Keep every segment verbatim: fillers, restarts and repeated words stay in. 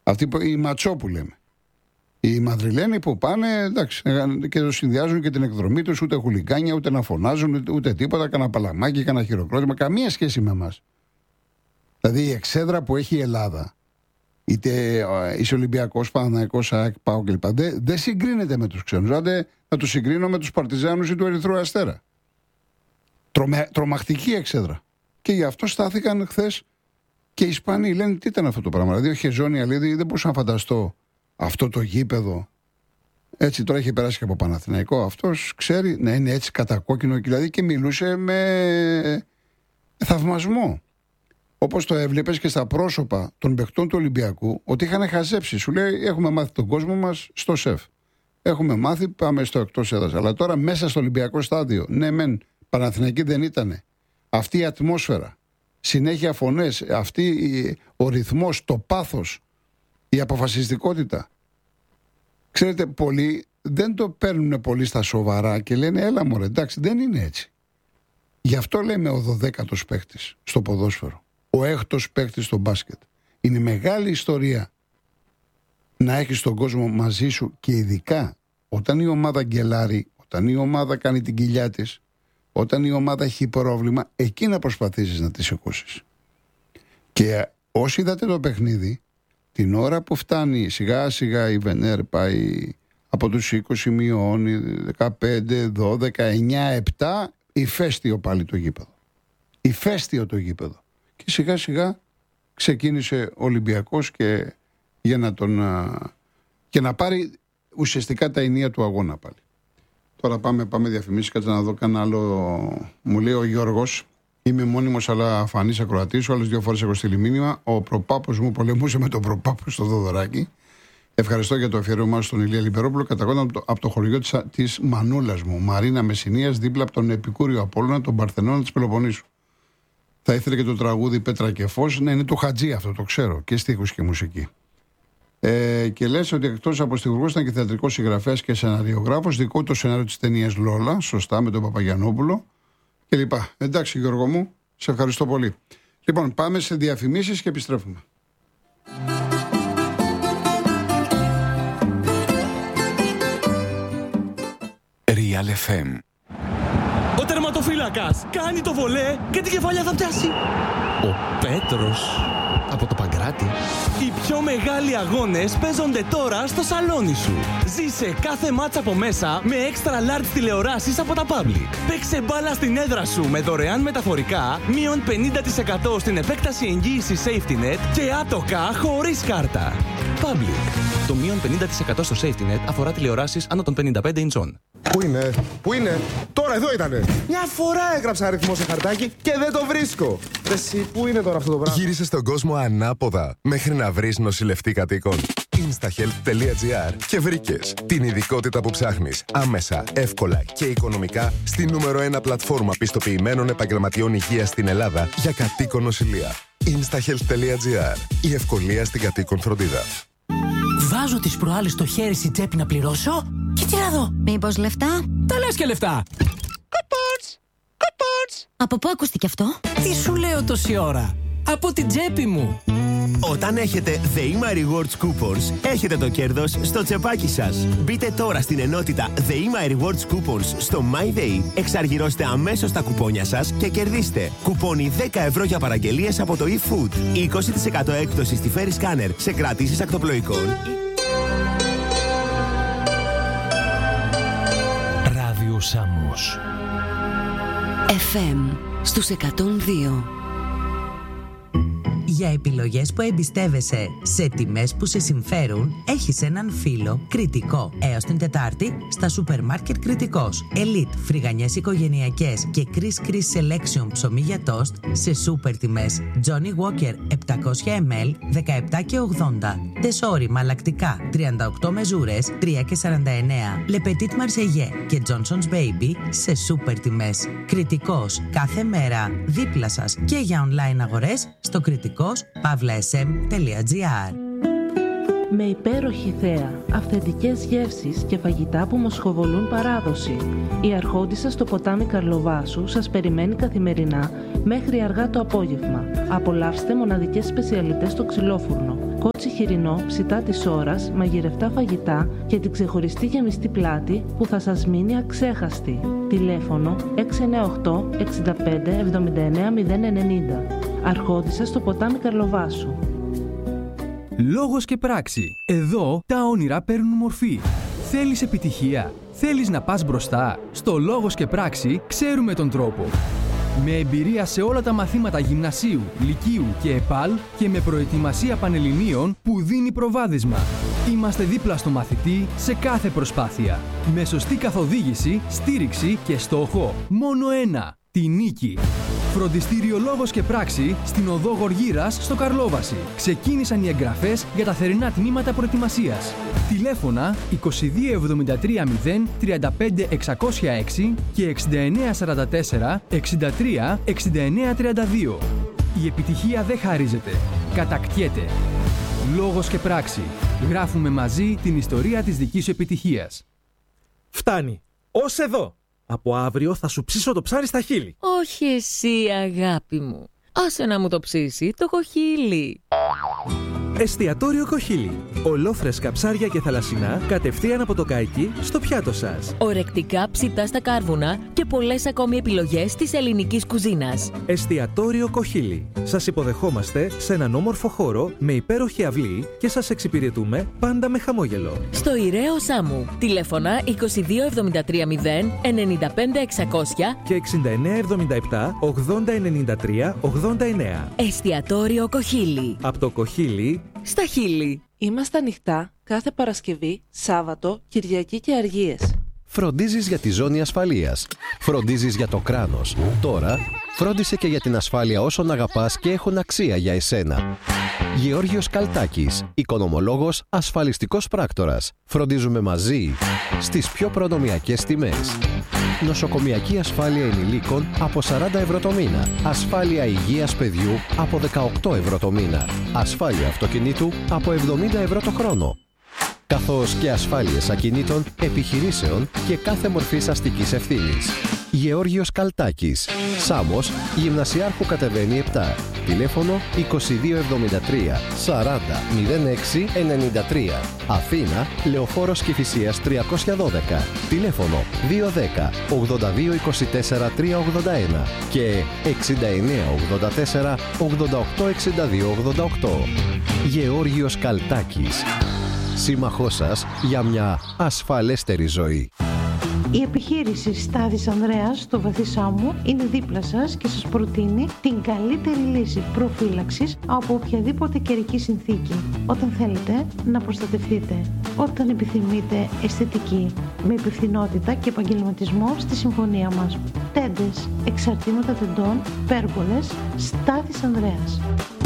Αυτοί που, οι ματσό που λέμε. Οι Μαδριλένοι που πάνε, εντάξει, και το συνδυάζουν και την εκδρομή τους, ούτε χουλικάνια, ούτε να φωνάζουν, ούτε, ούτε τίποτα, κανένα παλαμάκι, κανένα χειροκρότημα, καμία σχέση με εμάς. Δηλαδή η εξέδρα που έχει η Ελλάδα, είτε είσαι Ολυμπιακός, Παναθηναϊκός, ΑΕΚ, ΠΑΟΚ κλπ. Δεν δε συγκρίνεται με τους ξένους. Άντε να τους συγκρίνω με τους Παρτιζάνους ή του Ερυθρού Αστέρα. Τρομε, τρομακτική εξέδρα. Και γι' αυτό στάθηκαν χθες και οι Ισπανοί. Λένε τι ήταν αυτό το πράγμα. Δηλαδή ο Χεζόνι Αλίδη δεν μπορούσα να φανταστώ αυτό το γήπεδο. Έτσι τώρα έχει περάσει και από Παναθηναϊκό. Αυτός ξέρει να είναι έτσι κατακόκκινο δηλαδή και μιλούσε με θαυμασμό. Όπως το έβλεπες και στα πρόσωπα των παιχτών του Ολυμπιακού, ότι είχαν χαζέψει. Σου λέει: έχουμε μάθει τον κόσμο μας στο σεφ. Έχουμε μάθει, πάμε στο εκτός έδρας. Αλλά τώρα μέσα στο Ολυμπιακό στάδιο, ναι, μεν, Παναθηναϊκή δεν ήτανε. Αυτή η ατμόσφαιρα, συνέχεια φωνές, αυτή ο ρυθμός, το πάθος, η αποφασιστικότητα. Ξέρετε, πολλοί δεν το παίρνουν πολύ στα σοβαρά και λένε: έλα μωρέ, εντάξει, δεν είναι έτσι. Γι' αυτό λέμε ο δωδέκατος παίχτης στο ποδόσφαιρο. Ο έκτος παίκτης στο μπάσκετ. Είναι μεγάλη ιστορία να έχεις τον κόσμο μαζί σου και ειδικά όταν η ομάδα γκελάρει, όταν η ομάδα κάνει την κοιλιά της, όταν η ομάδα έχει πρόβλημα, εκεί να προσπαθήσεις να τη σηκώσεις. Και όσοι είδατε το παιχνίδι, την ώρα που φτάνει σιγά σιγά η Βενέρ πάει από τους είκοσι μειώνει, δεκαπέντε, δώδεκα, εννιά, επτά, ηφαίστειο πάλι το γήπεδο. Ηφαίστειο το γήπεδο. Και σιγά σιγά ξεκίνησε ο Ολυμπιακός και για να, τον, και να πάρει ουσιαστικά τα ενία του αγώνα πάλι. Τώρα πάμε, πάμε διαφημίσεις, κάτσε να δω κανένα άλλο. Μου λέει ο Γιώργος, είμαι μόνιμος αλλά φανής ακροατής, άλλες δύο φορές έχω στείλει μήνυμα. Ο προπάπος μου πολεμούσε με τον προπάπο στο Δωδωράκι. Ευχαριστώ για το αφιέρωμά στον Ηλία Λιμπερόπουλο. Καταγόταν από, από το χωριό της, της Μανούλας μου, Μαρίνα Μεσσηνίας, δίπλα από τον Επικούριο Απόλλωνα, τον Παρθενώνα της Πελοποννήσου. Θα ήθελε και το τραγούδι Πέτρα και Φως. Ναι, είναι του Χατζή αυτό, το ξέρω. Και στίχους και μουσική. Ε, και λες ότι εκτός από στιχουργός ήταν και θεατρικός συγγραφέας και σεναριογράφος. Δικό του το σενάριο της ταινίας Λόλα, σωστά, με τον Παπαγιαννόπουλο κλπ. Εντάξει, Γιώργο μου, σε ευχαριστώ πολύ. Λοιπόν, πάμε σε διαφημίσεις και επιστρέφουμε. Real εφ εμ. Ο τερματοφύλακας κάνει το βολέ και την κεφαλιά θα πιάσει. Ο Πέτρος από το Παγκράτη. Οι πιο μεγάλοι αγώνες παίζονται τώρα στο σαλόνι σου. Ζήσε κάθε μάτς από μέσα με extra large τηλεοράσεις από τα Public. Παίξε μπάλα στην έδρα σου με δωρεάν μεταφορικά, μείον πενήντα τοις εκατό στην επέκταση εγγύησης Safety Net και άτοκα χωρίς κάρτα. Public. Το μείον πενήντα τοις εκατό στο Safety Net αφορά τηλεοράσεις άνω των πενήντα πέντε ιντσών. Πού είναι, πού είναι, τώρα εδώ ήτανε. Μια φορά έγραψα αριθμό σε χαρτάκι και δεν το βρίσκω. Εσύ, πού είναι τώρα αυτό το πράγμα. Γύρισε στον κόσμο ανάποδα μέχρι να βρεις νοσηλευτή κατοίκων. instahealth τελεία gr και βρήκες την ειδικότητα που ψάχνεις άμεσα, εύκολα και οικονομικά στη νούμερο ένα πλατφόρμα πιστοποιημένων επαγγελματιών υγείας στην Ελλάδα για κατοίκον νοσηλεία. instahealth τελεία gr. Η ευκολία στην κατοίκον φροντίδα. Βάζω τις προάλλες το χέρι στην τσέπη να πληρώσω και τι να δω. Μήπως λεφτά? Τα λες και λεφτά. Κοπότς, κοπότς. Από πού ακούστηκε αυτό? Τι σου λέω τόση ώρα? Από την τσέπη μου. Όταν έχετε The Ima Rewards Coupons, έχετε το κέρδος στο τσεπάκι σας. Μπείτε τώρα στην ενότητα The Ima Rewards Coupons στο MyDay, εξαργυρώστε αμέσως τα κουπόνια σας και κερδίστε κουπόνι δέκα ευρώ για παραγγελίες από το eFood, είκοσι τοις εκατό έκπτωση στη Ferry Scanner σε κρατήσεις ακτοπλοϊκών. Ράδιο Σάμος εφ εμ στους εκατόν δύο. Για επιλογές που εμπιστεύεσαι σε τιμές που σε συμφέρουν, έχεις έναν φίλο Κρητικό. Έως την Τετάρτη στα σούπερ μάρκετ Κρητικός. Elite, φρυγανιές οικογενειακές και Chris Chris Selection ψωμί για τόστ σε σούπερ τιμές. Johnny Walker επτακόσια μιλιλίτρα δεκαεπτά και ογδόντα. Τεσόρι μαλακτικά τριάντα οκτώ μεζούρες τρία και σαράντα εννέα. Le Petit Marseillais και Johnson's Baby σε σούπερ τιμές. Κρητικός κάθε μέρα δίπλα σας και για online αγορές στο κριτικό παύλα ες εμ τελεία τζι άρ. Με υπέροχη θέα, αυθεντικές γεύσεις και φαγητά που μοσχοβολούν παράδοση. Η αρχόντισσα στο ποτάμι Καρλοβάσου σας περιμένει καθημερινά μέχρι αργά το απόγευμα. Απολαύστε μοναδικές σπεσιαλιτές στο ξυλόφουρνο. Κότσι χοιρινό ψητά της ώρας, μαγειρευτά φαγητά και την ξεχωριστή γεμιστή πλάτη που θα σας μείνει αξέχαστη. Τηλέφωνο έξι εννιά οκτώ εξήντα πέντε εβδομήντα εννέα μηδέν ενενήντα. Αρχόντισσα στο ποτάμι Καρλοβάσου. Λόγος και πράξη. Εδώ τα όνειρα παίρνουν μορφή. Θέλεις επιτυχία? Θέλεις να πας μπροστά? Στο Λόγος και πράξη ξέρουμε τον τρόπο. Με εμπειρία σε όλα τα μαθήματα γυμνασίου, λυκείου και ΕΠΑΛ και με προετοιμασία πανελληνίων που δίνει προβάδισμα. Είμαστε δίπλα στο μαθητή σε κάθε προσπάθεια. Με σωστή καθοδήγηση, στήριξη και στόχο μόνο ένα, τη νίκη. Φροντιστήριο Λόγος και πράξη στην οδό Γοργύρας στο Καρλόβαση. Ξεκίνησαν οι εγγραφές για τα θερινά τμήματα προετοιμασίας. Τηλέφωνα είκοσι δύο εβδομήντα τρία μηδέν τριάντα πέντε εξακόσια έξι και εξήντα εννέα σαράντα τέσσερα εξήντα τρία εξήντα εννέα τριάντα δύο. Η επιτυχία δεν χαρίζεται, κατακτιέται. Λόγος και πράξη. Γράφουμε μαζί την ιστορία της δικής σου επιτυχίας. Φτάνει. Ως εδώ. Από αύριο θα σου ψήσω το ψάρι στα χείλη. Όχι εσύ, αγάπη μου. Άσε να μου το ψήσει το κοχύλι. Εστιατόριο Κοχύλι. Ολόφρεσκα ψάρια και θαλασσινά κατευθείαν από το καϊκί στο πιάτο σας. Ορεκτικά ψητά στα κάρβουνα και πολλές ακόμη επιλογές της ελληνικής κουζίνας. Εστιατόριο Κοχύλι. Σας υποδεχόμαστε σε έναν όμορφο χώρο με υπέροχη αυλή και σας εξυπηρετούμε πάντα με χαμόγελο. Στο Ηραίο Σάμου. Τηλέφωνα είκοσι δύο εβδομήντα τρία μηδέν ενενήντα πέντε εξακόσια και εξήντα εννέα εβδομήντα επτά ογδόντα ενενήντα τρία ογδόντα εννέα. Εστιατόριο Κοχύλι. Από το Κοχύλι στα χείλη. Είμαστε ανοιχτά κάθε Παρασκευή, Σάββατο, Κυριακή και Αργίες. Φροντίζεις για τη ζώνη ασφαλείας. Φροντίζεις για το κράνος. Τώρα, φρόντισε και για την ασφάλεια όσων αγαπάς και έχουν αξία για εσένα. Γεώργιος Καλτάκης, οικονομολόγος, ασφαλιστικός πράκτορας. Φροντίζουμε μαζί στις πιο προνομιακές τιμές. Νοσοκομιακή ασφάλεια ενηλίκων από σαράντα ευρώ το μήνα. Ασφάλεια υγείας παιδιού από δεκαοκτώ ευρώ το μήνα. Ασφάλεια αυτοκινήτου από εβδομήντα ευρώ το χρόνο. Καθώς και ασφάλειες ακινήτων, επιχειρήσεων και κάθε μορφής αστικής ευθύνης. Γεώργιος Καλτάκης. Σάμος, Γυμνασιάρχου κατεβαίνει επτά. Τηλέφωνο είκοσι δύο εβδομήντα τρία σαράντα μηδέν έξι ενενήντα τρία. Αθήνα, Λεωφόρος Κηφισίας τριακόσια δώδεκα. Τηλέφωνο δύο ένα μηδέν ογδόντα δύο είκοσι τέσσερα τριακόσια ογδόντα ένα και εξήντα εννέα ογδόντα τέσσερα ογδόντα οκτώ εξήντα δύο ογδόντα οκτώ. Γεώργιος Καλτάκης. Σύμμαχός σας για μια ασφαλέστερη ζωή. Η επιχείρηση Στάδης Ανδρέας στο Βαθύ Σάμο είναι δίπλα σας και σας προτείνει την καλύτερη λύση προφύλαξης από οποιαδήποτε καιρική συνθήκη. Όταν θέλετε να προστατευτείτε, όταν επιθυμείτε αισθητική, με υπευθυνότητα και επαγγελματισμό στη συμφωνία μας. Τέντες, εξαρτήματα τεντών, πέργολες, Στάδης Ανδρέας.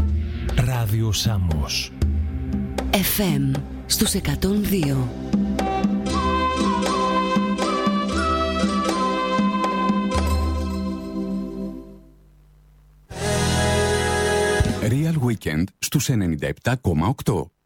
Ράδιο Σάμος. εφ εμ στους εκατόν δύο. Real Weekend στους ενενήντα επτά κόμμα οκτώ.